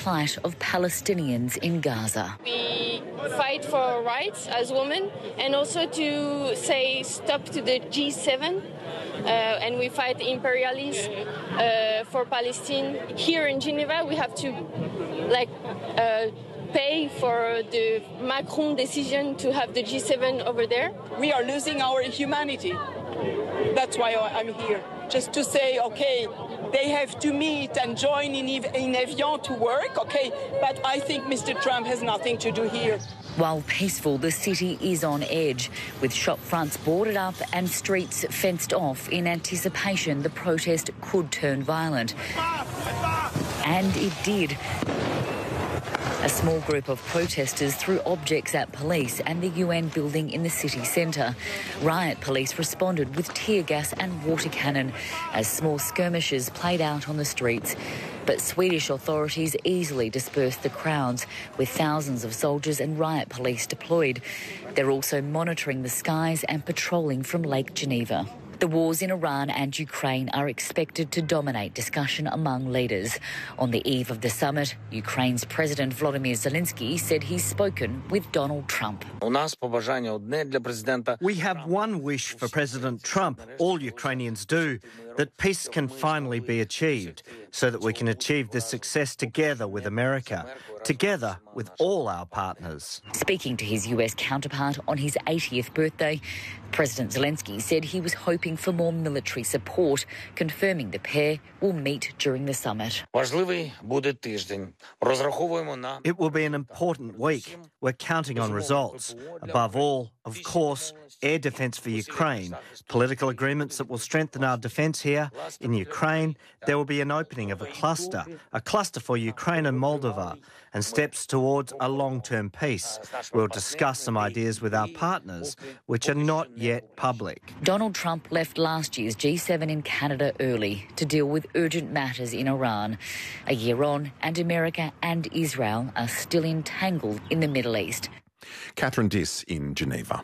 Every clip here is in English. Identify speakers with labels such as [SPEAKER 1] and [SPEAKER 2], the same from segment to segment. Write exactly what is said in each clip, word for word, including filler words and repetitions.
[SPEAKER 1] plight of Palestinians in Gaza.
[SPEAKER 2] We fight for our rights as women and also to say stop to the G seven. Uh, and we fight imperialism uh, for Palestine. Here in Geneva, we have to like uh, pay for the Macron decision to have the G seven over there.
[SPEAKER 3] We are losing our humanity. That's why I'm here, just to say, okay, they have to meet and join in, in Evian to work, okay, but I think Mister Trump has nothing to do here.
[SPEAKER 1] While peaceful, the city is on edge, with shop fronts boarded up and streets fenced off in anticipation the protest could turn violent. And it did. A small group of protesters threw objects at police and the U N building in the city centre. Riot police responded with tear gas and water cannon as small skirmishes played out on the streets. But Swedish authorities easily dispersed the crowds, with thousands of soldiers and riot police deployed. They're also monitoring the skies and patrolling from Lake Geneva. The wars in Iran and Ukraine are expected to dominate discussion among leaders. On the eve of the summit, Ukraine's President Volodymyr Zelensky said he's spoken with Donald Trump.
[SPEAKER 4] We have one wish for President Trump, all Ukrainians do, that peace can finally be achieved, so that we can achieve this success together with America, together with all our partners.
[SPEAKER 1] Speaking to his U S counterpart on his eightieth birthday, President Zelensky said he was hoping for more military support, confirming the pair will meet during the summit.
[SPEAKER 4] It will be an important week. We're counting on results. Above all, of course, air defence for Ukraine, political agreements that will strengthen our defence here. In Ukraine, there will be an opening of a cluster, a cluster for Ukraine and Moldova, and steps towards a long-term peace. We'll discuss some ideas with our partners, which are not yet public.
[SPEAKER 1] Donald Trump left last year's G seven in Canada early to deal with urgent matters in Iran. A year on, and America and Israel are still entangled in the Middle East.
[SPEAKER 5] Catherine Diss in Geneva.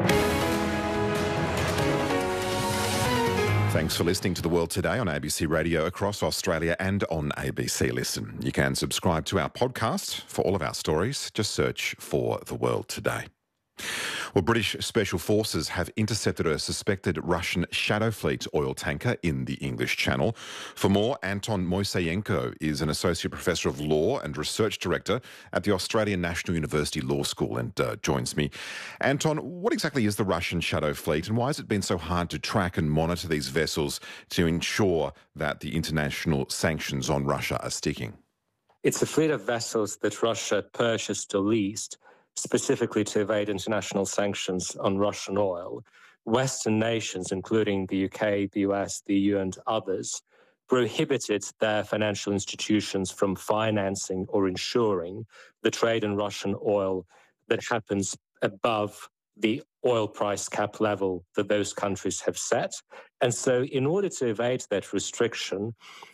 [SPEAKER 5] Thanks for listening to The World Today on A B C Radio across Australia and on A B C Listen. You can subscribe to our podcast for all of our stories. Just search for The World Today. Well, British Special Forces have intercepted a suspected Russian Shadow Fleet oil tanker in the English Channel. For more, Anton Moiseyenko is an Associate Professor of Law and Research Director at the Australian National University Law School and uh, joins me. Anton, what exactly is the Russian Shadow Fleet and why has it been so hard to track and monitor these vessels to ensure that the international sanctions on Russia are sticking?
[SPEAKER 6] It's a fleet of vessels that Russia purchased or leased specifically to evade international sanctions on Russian oil. Western nations, including the U K, the U S, the E U and others, prohibited their financial institutions from financing or insuring the trade in Russian oil that happens above the oil price cap level that those countries have set. And so in order to evade that restriction,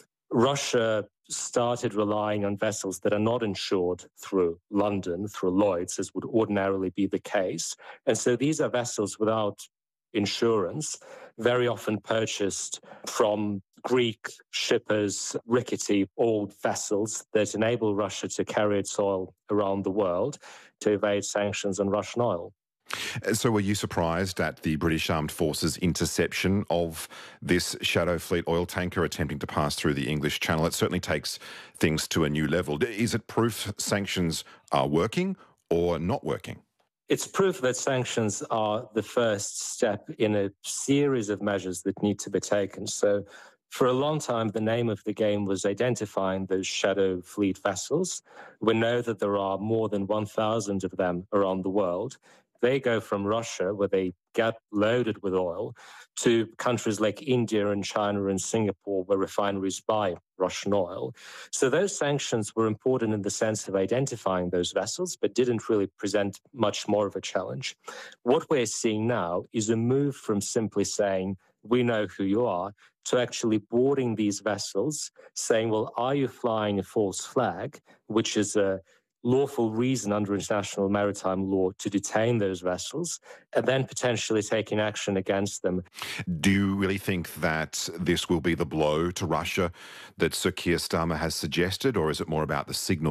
[SPEAKER 6] Russia started relying on vessels that are not insured through London, through Lloyd's, as would ordinarily be the case. And so these are vessels without insurance, very often purchased from Greek shippers, rickety old vessels that enable Russia to carry its oil around the world to evade sanctions on Russian oil.
[SPEAKER 5] So were you surprised at the British Armed Forces interception of this Shadow Fleet oil tanker attempting to pass through the English Channel? It certainly takes things to a new level. Is it proof sanctions are working or not working?
[SPEAKER 6] It's proof that sanctions are the first step in a series of measures that need to be taken. So for a long time, the name of the game was identifying those Shadow Fleet vessels. We know that there are more than one thousand of them around the world. They go from Russia, where they get loaded with oil, to countries like India and China and Singapore, where refineries buy Russian oil. So those sanctions were important in the sense of identifying those vessels, but didn't really present much more of a challenge. What we're seeing now is a move from simply saying, we know who you are, to actually boarding these vessels, saying, well, are you flying a false flag, which is a lawful reason under international maritime law to detain those vessels, and then potentially taking action against them.
[SPEAKER 5] Do you really think that this will be the blow to Russia that Sir Keir Starmer has suggested, or is it more about the signal